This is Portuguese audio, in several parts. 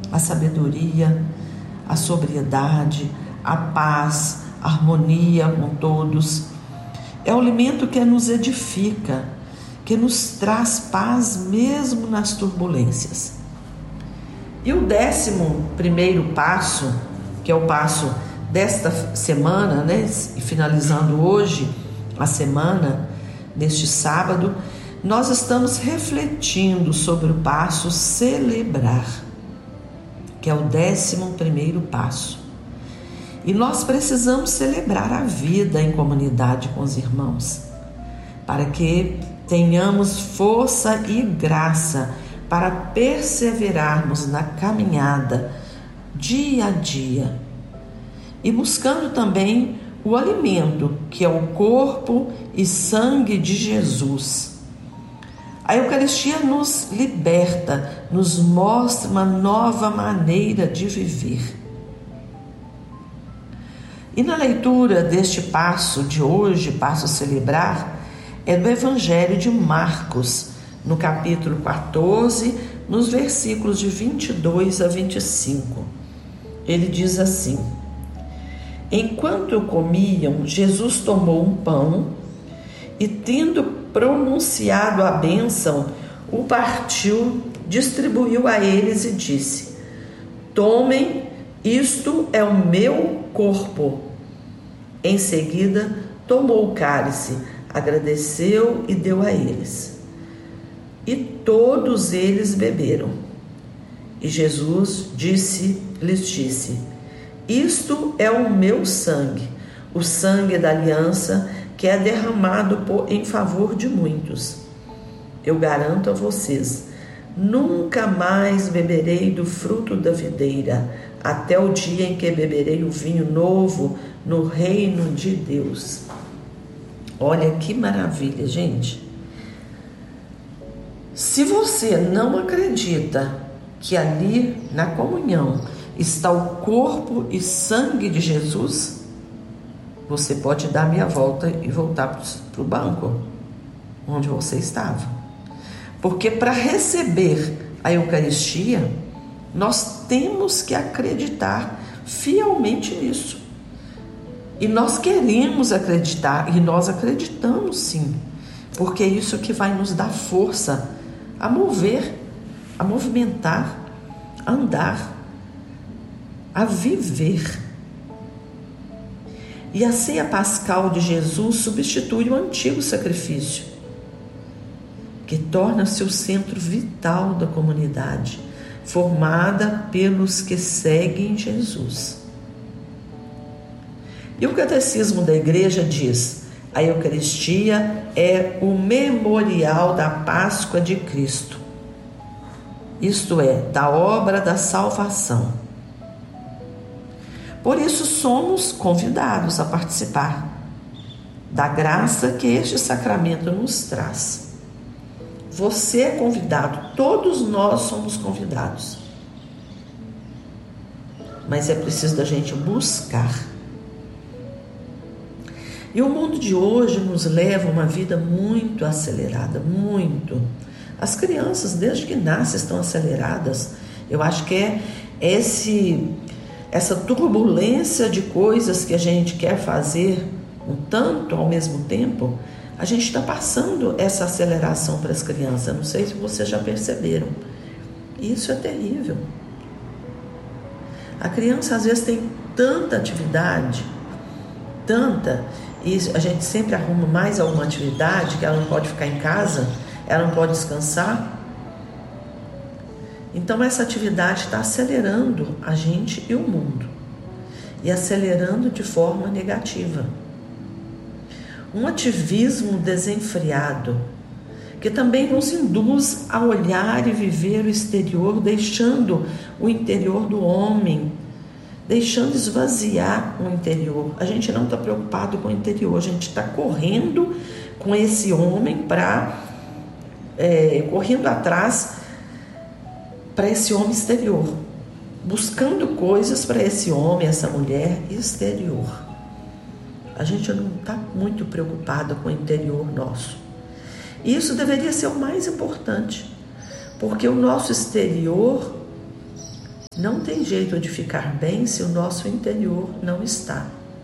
a sabedoria, a sobriedade, a paz, a harmonia com todos. É o alimento que nos edifica, que nos traz paz mesmo nas turbulências. E o 11º passo, que é o passo desta semana, e finalizando hoje a semana, neste sábado, nós estamos refletindo sobre o passo celebrar, que é o 11º passo. E nós precisamos celebrar a vida em comunidade com os irmãos, para que tenhamos força e graça para perseverarmos na caminhada dia a dia e buscando também o alimento, que é o corpo e sangue de Jesus. A Eucaristia nos liberta, nos mostra uma nova maneira de viver. E na leitura deste passo de hoje, passo celebrar, é do Evangelho de Marcos, no capítulo 14, nos versículos de 22 a 25. Ele diz assim: Enquanto comiam, Jesus tomou um pão e, tendo pronunciado a bênção, o partiu, distribuiu a eles e disse: Tomem, isto é o meu corpo. Em seguida, tomou o cálice, agradeceu e deu a eles. E todos eles beberam. E Jesus lhes disse: Isto é o meu sangue, o sangue da aliança, que é derramado em favor de muitos. Eu garanto a vocês, nunca mais beberei do fruto da videira, até o dia em que beberei o vinho novo no reino de Deus. Olha que maravilha, gente. Se você não acredita que ali na comunhão está o corpo e sangue de Jesus, você pode dar meia volta e voltar para o banco onde você estava. Porque para receber a Eucaristia, nós temos que acreditar fielmente nisso. E nós queremos acreditar, e nós acreditamos sim, porque é isso que vai nos dar força a mover, a movimentar, a andar, a viver. E a ceia pascal de Jesus substitui o antigo sacrifício, que torna-se o centro vital da comunidade, formada pelos que seguem Jesus. E o Catecismo da Igreja diz: a Eucaristia é o memorial da Páscoa de Cristo, isto é, da obra da salvação. Por isso somos convidados a participar da graça que este sacramento nos traz. Você é convidado, todos nós somos convidados. Mas é preciso da gente buscar. E o mundo de hoje nos leva a uma vida muito acelerada, muito. As crianças, desde que nascem, estão aceleradas. Eu acho que é essa turbulência de coisas que a gente quer fazer um tanto ao mesmo tempo, a gente está passando essa aceleração para as crianças. Não sei se vocês já perceberam. Isso é terrível. A criança às vezes tem tanta atividade, e a gente sempre arruma mais alguma atividade, que ela não pode ficar em casa, ela não pode descansar. Então essa atividade está acelerando a gente e o mundo, e acelerando de forma negativa. Um ativismo desenfreado, que também nos induz a olhar e viver o exterior, deixando o interior do homem, deixando esvaziar o interior. A gente não está preocupado com o interior, a gente está correndo com esse homem correndo atrás para esse homem exterior, buscando coisas para esse homem, essa mulher exterior. A gente não está muito preocupado com o interior nosso. E isso deveria ser o mais importante, porque o nosso exterior Não tem jeito de ficar bem se o nosso interior não está.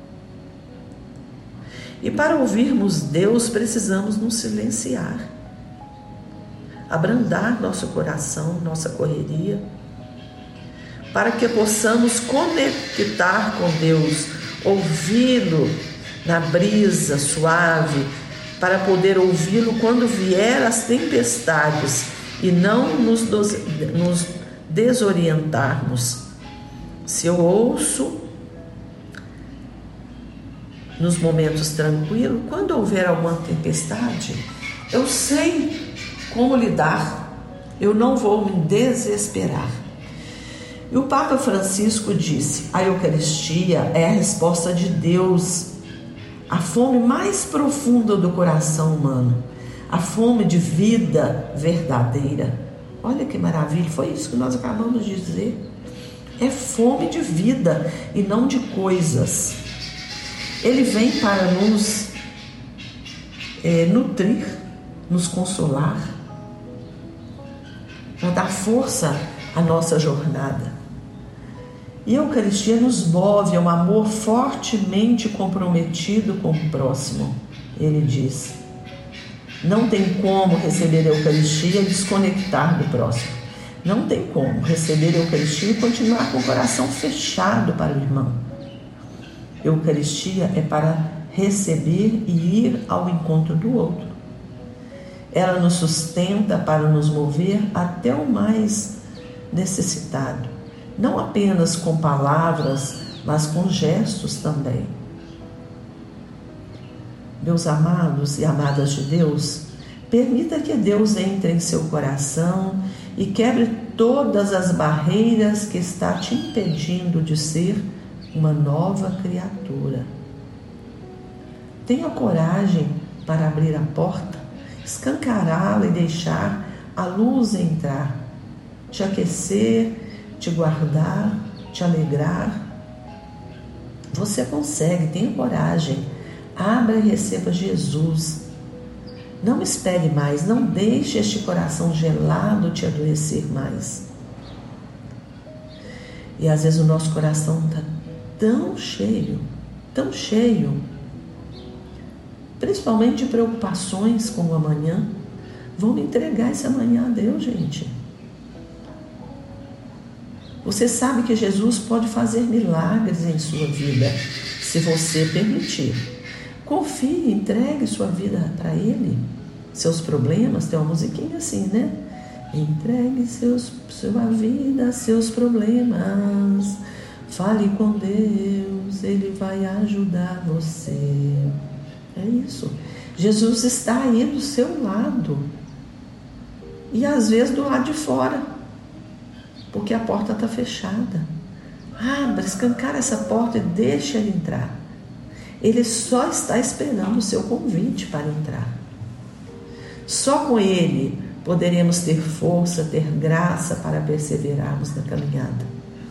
E para ouvirmos Deus, precisamos nos silenciar, abrandar nosso coração, nossa correria, para que possamos conectar com Deus, ouvi-lo na brisa suave, para poder ouvi-lo quando vier as tempestades e não nos desorientarmos. Se eu ouço nos momentos tranquilos, quando houver alguma tempestade, eu sei como lidar, eu não vou me desesperar. E o Papa Francisco disse: a Eucaristia é a resposta de Deus à fome mais profunda do coração humano, a fome de vida verdadeira. Olha que maravilha, foi isso que nós acabamos de dizer. É fome de vida e não de coisas. Ele vem para nos nutrir, nos consolar, para dar força à nossa jornada. E a Eucaristia nos move a um amor fortemente comprometido com o próximo. Ele diz: não tem como receber a Eucaristia e desconectar do próximo. Não tem como receber a Eucaristia e continuar com o coração fechado para o irmão. Eucaristia é para receber e ir ao encontro do outro. Ela nos sustenta para nos mover até o mais necessitado, não apenas com palavras, mas com gestos também. Meus amados e amadas de Deus, permita que Deus entre em seu coração e quebre todas as barreiras que está te impedindo de ser uma nova criatura. Tenha coragem para abrir a porta, escancará-la e deixar a luz entrar, te aquecer, te guardar, te alegrar. Você consegue, tenha coragem. Abra e receba Jesus. Não espere mais, não deixe este coração gelado te adoecer mais. E às vezes o nosso coração está tão cheio, principalmente de preocupações com o amanhã. Vamos entregar esse amanhã a Deus, gente. Você sabe que Jesus pode fazer milagres em sua vida, se você permitir. Confie, entregue sua vida para Ele. Seus problemas, tem uma musiquinha assim, né? Entregue sua vida, seus problemas. Fale com Deus, Ele vai ajudar você. É isso. Jesus está aí do seu lado. E às vezes do lado de fora, porque a porta está fechada. Abra, escancara essa porta e deixa Ele entrar. Ele só está esperando o seu convite para entrar. Só com Ele poderemos ter força, ter graça para perseverarmos na caminhada.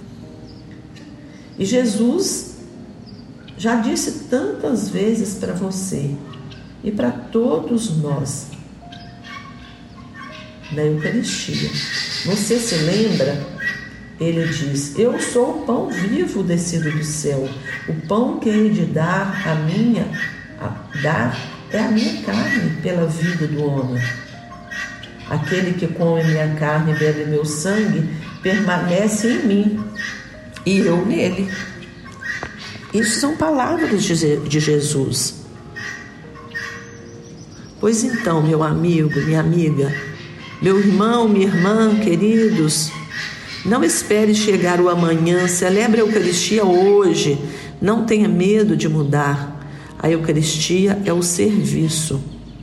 E Jesus já disse tantas vezes para você e para todos nós na Eucaristia. Você se lembra? Ele diz: eu sou o pão vivo descido do céu. O pão que hei de dar é a minha carne pela vida do homem. Aquele que come minha carne e bebe meu sangue permanece em mim e eu nele. Isso são palavras de Jesus. Pois então, meu amigo, minha amiga, meu irmão, minha irmã, queridos, não espere chegar o amanhã, celebre a Eucaristia hoje, não tenha medo de mudar. A Eucaristia é o serviço.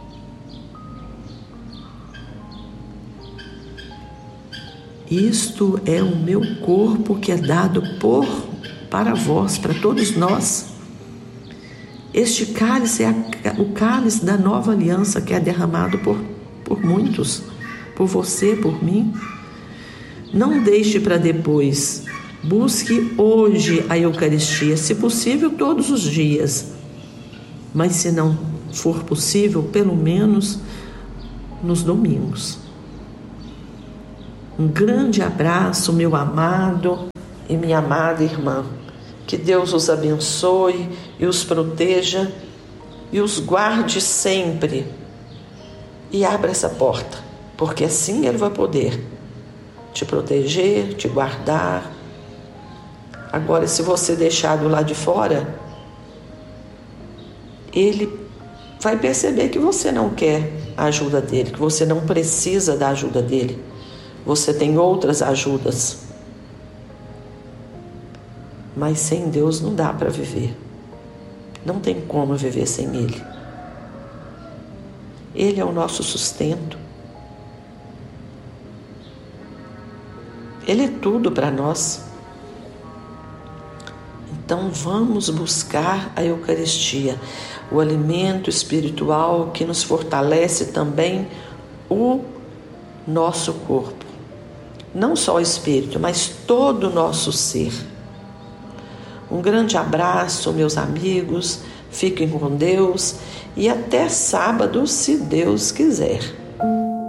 Isto é o meu corpo que é dado para vós, para todos nós. Este cálice é o cálice da nova aliança que é derramado por muitos, por você, por mim. Não deixe para depois. Busque hoje a Eucaristia, se possível todos os dias. Mas se não for possível, pelo menos nos domingos. Um grande abraço, meu amado e minha amada irmã. Que Deus os abençoe e os proteja e os guarde sempre. E abra essa porta, porque assim Ele vai poder te proteger, te guardar. Agora, se você deixar do lado de fora, Ele vai perceber que você não quer a ajuda dele, que você não precisa da ajuda dele. Você tem outras ajudas. Mas sem Deus não dá para viver. Não tem como viver sem Ele. Ele é o nosso sustento. Ele é tudo para nós. Então vamos buscar a Eucaristia, o alimento espiritual que nos fortalece também o nosso corpo. Não só o espírito, mas todo o nosso ser. Um grande abraço, meus amigos, fiquem com Deus e até sábado, se Deus quiser.